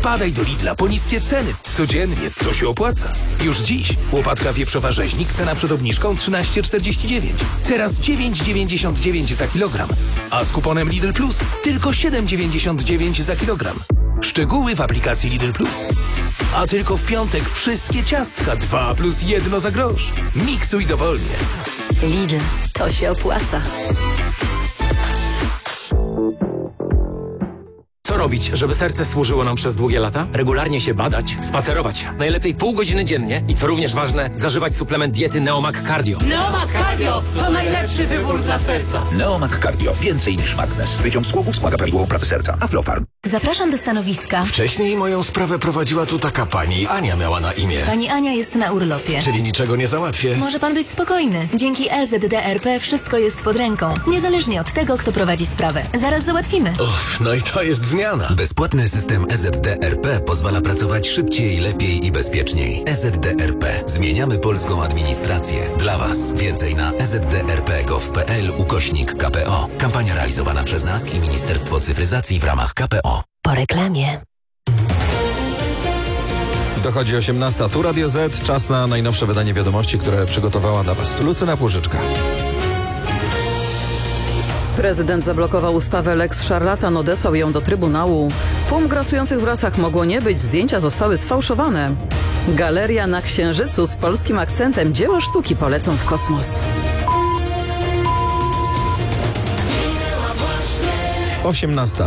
Wpadaj do Lidla po niskie ceny. Codziennie to się opłaca. Już dziś łopatka wieprzowa rzeźnik, cena przed obniżką 13,49. Teraz 9,99 za kilogram. A z kuponem Lidl Plus tylko 7,99 za kilogram. Szczegóły w aplikacji Lidl Plus. A tylko w piątek wszystkie ciastka 2+1 za grosz. Miksuj dowolnie. Lidl, to się opłaca. Co robić, żeby serce służyło nam przez długie lata? Regularnie się badać, spacerować. Najlepiej pół godziny dziennie i co również ważne, zażywać suplement diety Neomag Cardio. Neomag Cardio to najlepszy wybór dla serca. Neomag Cardio. Więcej niż magnes. Wyciąg z główek wspomaga prawidłową pracę serca. Aflofarm. Zapraszam do stanowiska. Wcześniej moją sprawę prowadziła tu taka pani. Ania miała na imię. Pani Ania jest na urlopie. Czyli niczego nie załatwię. Może pan być spokojny. Dzięki EZDRP wszystko jest pod ręką. Niezależnie od tego, kto prowadzi sprawę. Zaraz załatwimy. Uff, no i to jest zmiana. Bezpłatny system EZDRP pozwala pracować szybciej, lepiej i bezpieczniej. EZDRP. Zmieniamy polską administrację. Dla Was. Więcej na ezdrp.gov.pl/KPO. Kampania realizowana przez nas i Ministerstwo Cyfryzacji w ramach KPO. Po reklamie. Dochodzi 18. Tu Radio Z. Czas na najnowsze wydanie wiadomości, które przygotowała dla Was Lucyna Płużyczka. Prezydent zablokował ustawę Lex Szarlatan, odesłał ją do Trybunału. Tłum grasujących w lasach mogło nie być, zdjęcia zostały sfałszowane. Galeria na Księżycu z polskim akcentem, dzieła sztuki polecą w kosmos. 18.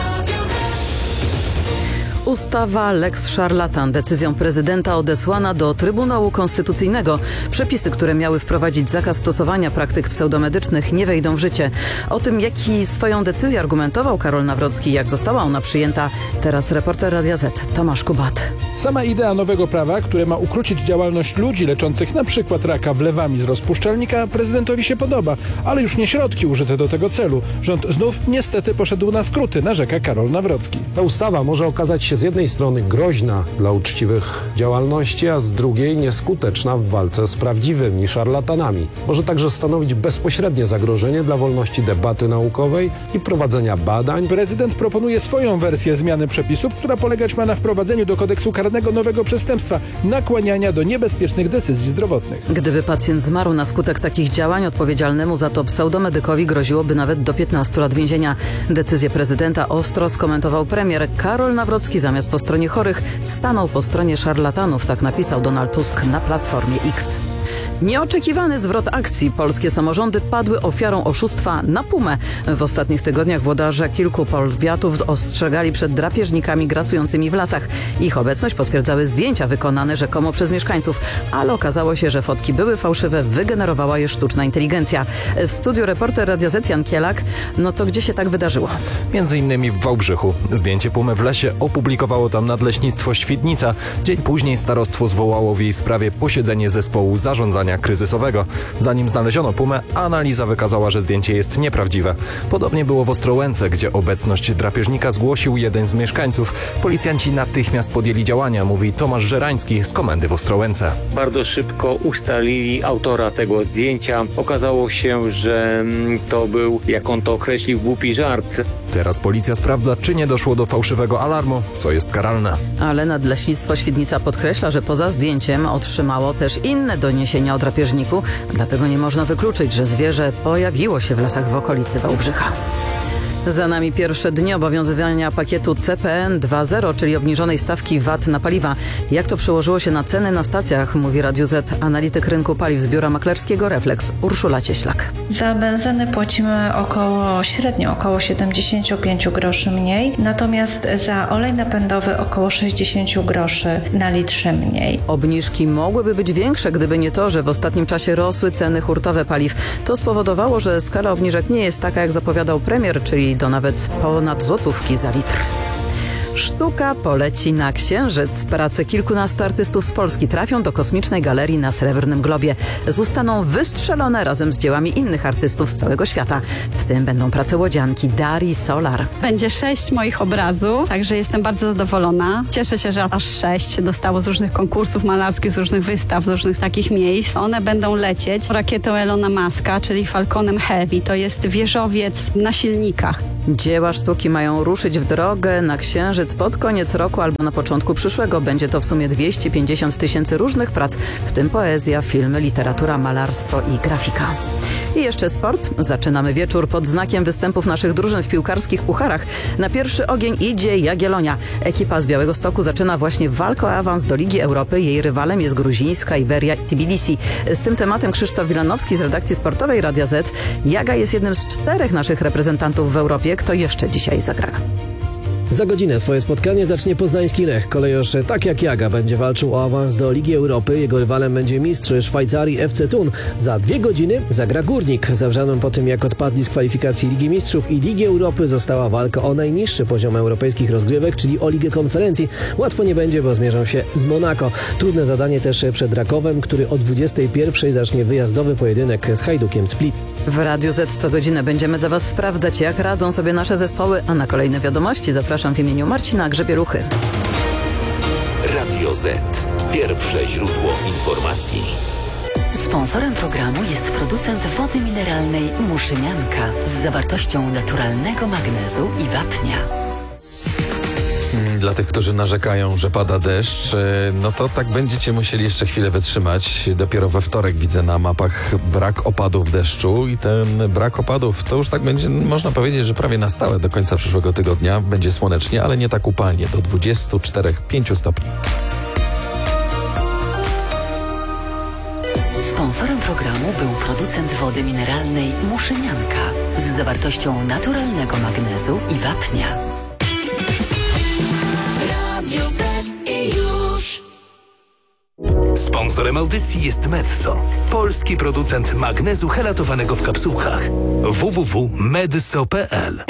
Ustawa Lex Szarlatan decyzją prezydenta odesłana do Trybunału Konstytucyjnego. Przepisy, które miały wprowadzić zakaz stosowania praktyk pseudomedycznych, nie wejdą w życie. O tym, jaki swoją decyzję argumentował Karol Nawrocki, jak została ona przyjęta, teraz reporter Radia Z Tomasz Kubat. Sama idea nowego prawa, które ma ukrócić działalność ludzi leczących na przykład raka wlewami z rozpuszczalnika, prezydentowi się podoba, ale już nie środki użyte do tego celu. Rząd znów niestety poszedł na skróty, narzeka Karol Nawrocki. Ta ustawa może okazać się z jednej strony groźna dla uczciwych działalności, a z drugiej nieskuteczna w walce z prawdziwymi szarlatanami. Może także stanowić bezpośrednie zagrożenie dla wolności debaty naukowej i prowadzenia badań. Prezydent proponuje swoją wersję zmiany przepisów, która polegać ma na wprowadzeniu do kodeksu karnego nowego przestępstwa – nakłaniania do niebezpiecznych decyzji zdrowotnych. Gdyby pacjent zmarł na skutek takich działań, odpowiedzialnemu za to pseudomedykowi groziłoby nawet do 15 lat więzienia. Decyzję prezydenta ostro skomentował premier. Karol Nawrocki zamiast po stronie chorych stanął po stronie szarlatanów, tak napisał Donald Tusk na Platformie X. Nieoczekiwany zwrot akcji. Polskie samorządy padły ofiarą oszustwa na Pumę. W ostatnich tygodniach włodarze kilku powiatów ostrzegali przed drapieżnikami grasującymi w lasach. Ich obecność potwierdzały zdjęcia wykonane rzekomo przez mieszkańców, ale okazało się, że fotki były fałszywe, wygenerowała je sztuczna inteligencja. W studiu reporter Radia Z Jan Kielak. No to gdzie się tak wydarzyło? Między innymi w Wałbrzychu. Zdjęcie pumy w lesie opublikowało tam Nadleśnictwo Świdnica. Dzień później starostwo zwołało w jej sprawie posiedzenie zespołu zarządzania kryzysowego. Zanim znaleziono pumę, analiza wykazała, że zdjęcie jest nieprawdziwe. Podobnie było w Ostrołęce, gdzie obecność drapieżnika zgłosił jeden z mieszkańców. Policjanci natychmiast podjęli działania, mówi Tomasz Żerański z komendy w Ostrołęce. Bardzo szybko ustalili autora tego zdjęcia. Okazało się, że to był, jak on to określił, głupi żart. Teraz policja sprawdza, czy nie doszło do fałszywego alarmu, co jest karalne. Ale Nadleśnictwo Świdnica podkreśla, że poza zdjęciem otrzymało też inne doniesienia o drapieżniku, dlatego nie można wykluczyć, że zwierzę pojawiło się w lasach w okolicy Wałbrzycha. Za nami pierwsze dni obowiązywania pakietu CPN 2.0, czyli obniżonej stawki VAT na paliwa. Jak to przełożyło się na ceny na stacjach, mówi Radiu Z analityk rynku paliw z biura maklerskiego Reflex Urszula Cieślak. Za benzynę płacimy średnio około 75 groszy mniej, natomiast za olej napędowy około 60 groszy na litrze mniej. Obniżki mogłyby być większe, gdyby nie to, że w ostatnim czasie rosły ceny hurtowe paliw. To spowodowało, że skala obniżek nie jest taka, jak zapowiadał premier, czyli do nawet ponad złotówki za litr. Sztuka poleci na Księżyc. Prace kilkunastu artystów z Polski trafią do kosmicznej galerii na Srebrnym Globie. Zostaną wystrzelone razem z dziełami innych artystów z całego świata. W tym będą prace łodzianki Darii Solar. Będzie 6 moich obrazów, także jestem bardzo zadowolona. Cieszę się, że aż 6 dostało z różnych konkursów malarskich, z różnych wystaw, z różnych takich miejsc. One będą lecieć rakietą Elona Muska, czyli Falconem Heavy. To jest wieżowiec na silnikach. Dzieła sztuki mają ruszyć w drogę na Księżyc pod koniec roku albo na początku przyszłego. Będzie to w sumie 250 000 różnych prac, w tym poezja, filmy, literatura, malarstwo i grafika. I jeszcze sport. Zaczynamy wieczór pod znakiem występów naszych drużyn w piłkarskich pucharach. Na pierwszy ogień idzie Jagiellonia. Ekipa z Białegostoku zaczyna właśnie walkę o awans do Ligi Europy. Jej rywalem jest gruzińska Iberia Tbilisi. Z tym tematem Krzysztof Wilanowski z redakcji sportowej Radia Z. Jaga jest jednym z 4 naszych reprezentantów w Europie. Kto jeszcze dzisiaj zagra? Za godzinę swoje spotkanie zacznie poznański Lech. Kolejorz, tak jak Jaga, będzie walczył o awans do Ligi Europy. Jego rywalem będzie mistrz Szwajcarii FC Thun. Za 2 godziny zagra Górnik. Zawrzaną po tym, jak odpadli z kwalifikacji Ligi Mistrzów i Ligi Europy, została walka o najniższy poziom europejskich rozgrywek, czyli o Ligę Konferencji. Łatwo nie będzie, bo zmierzą się z Monako. Trudne zadanie też przed Rakowem, który o 21:00 zacznie wyjazdowy pojedynek z Hajdukiem Split. W Radiu Z co godzinę będziemy dla Was sprawdzać, jak radzą sobie nasze zespoły, a na kolejne wiadomości zapraszam w imieniu Marcina Grzebieluchy. Radio Z. Pierwsze źródło informacji. Sponsorem programu jest producent wody mineralnej Muszynianka z zawartością naturalnego magnezu i wapnia. Dla tych, którzy narzekają, że pada deszcz, no to tak będziecie musieli jeszcze chwilę wytrzymać. Dopiero we wtorek widzę na mapach brak opadów deszczu i ten brak opadów to już tak będzie, można powiedzieć, że prawie na stałe do końca przyszłego tygodnia. Będzie słonecznie, ale nie tak upalnie, do 24-5 stopni. Sponsorem programu był producent wody mineralnej Muszynianka z zawartością naturalnego magnezu i wapnia. Sponsorem audycji jest Metso, polski producent magnezu helatowanego w kapsułkach. www.medso.pl